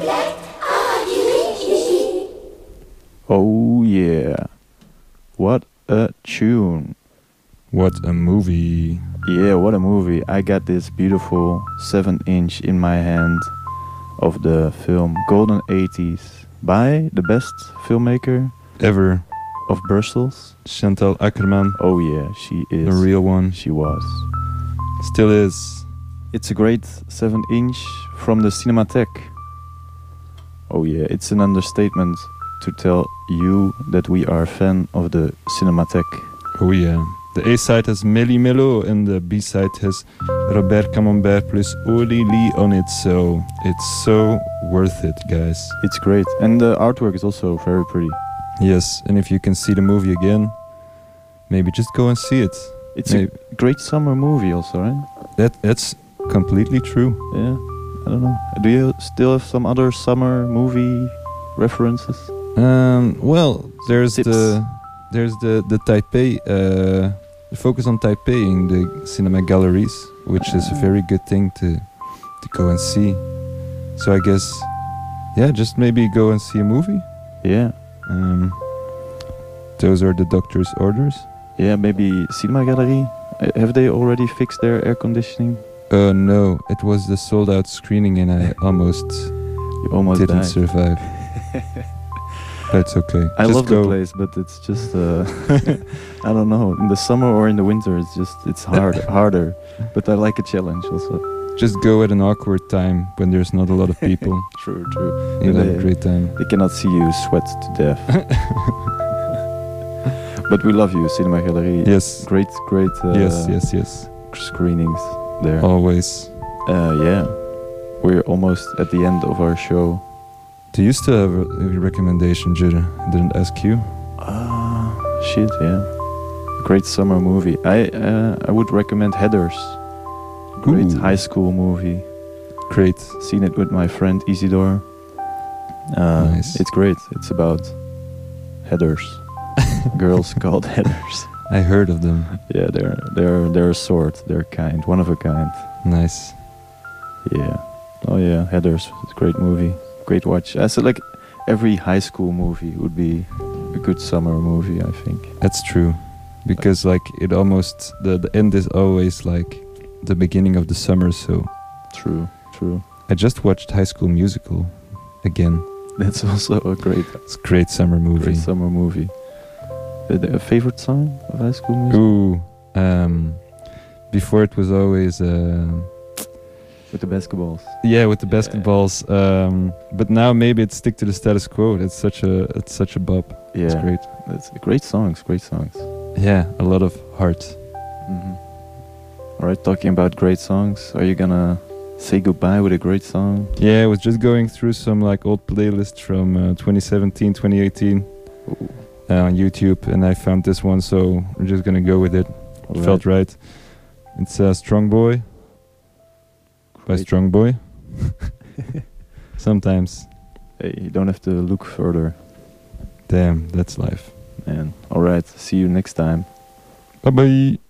Oh yeah, what a tune. What a movie. Yeah, what a movie. I got this beautiful 7-inch in my hand of the film Golden 80s by the best filmmaker Ever. of Brussels. Chantal Akerman. Oh yeah, she is. The real one. She was. Still is. It's a great 7-inch from the Cinematheque. Oh yeah, it's an understatement to tell you that we are a fan of the Cinematheque. Oh yeah. The A-side has Melly Melo and the B-side has Robert Camembert plus Oli Lee on it, so it's so worth it, guys. It's great, and the artwork is also very pretty. Yes, and if you can see the movie again, maybe just go and see it. It's a great summer movie also, right? That's completely true. Yeah, I don't know. Do you still have some other summer movie references? Well, there's Tips. the Taipei, the focus on Taipei in the cinema galleries, which is a very good thing to go and see. So I guess, yeah, just maybe go and see a movie. Yeah. Those are the doctor's orders. Yeah, maybe Cinema Gallery. Have they already fixed their air conditioning? No, it was the sold-out screening, and I almost didn't died. survive. That's okay. I Just love go. the place, but it's just I don't know. In the summer or in the winter, it's harder. But I like a challenge also. Just go at an awkward time when there's not a lot of people. True. You'll have They- a great time. They cannot see you sweat to death. But we love you, Cinema Gallery. Yes. Great. Yes. Screenings there. Always. Yeah. We're almost at the end of our show. Do you still have a recommendation, Jira? I didn't ask you. Shit, yeah. Great summer movie. I would recommend Heathers. Great Ooh. high school movie. Great. Seen it with my friend Isidore. Nice. It's great. It's about headers. Girls called headers. I heard of them. Yeah, they're a sort. They're kind, one of a kind. Nice. Yeah. Oh yeah, Heathers. It's a great movie. Great watch. I said like every high school movie would be a good summer movie, I think. That's true. Because like it almost the end is always like the beginning of the summer, so True. I just watched High School Musical again. That's also a great It's a great summer movie. summer movie. A favorite song of High School Musical? Ooh. Before it was always With the basketballs. yeah, with the basketballs. But now maybe it's Stick to the Status Quo. It's such a bop. Yeah. It's great. That's great songs. Yeah, a lot of heart. Mm-hmm. All right, talking about great songs, are you gonna say goodbye with a great song? Yeah, I was just going through some like old playlists from 2017, 2018 on YouTube, and I found this one, so I'm just gonna go with it. It felt right. It's Strong Boy by Great. Strong Boy. Sometimes. Hey, you don't have to look further, Damn, that's life. man. All right, see you next time. Bye bye.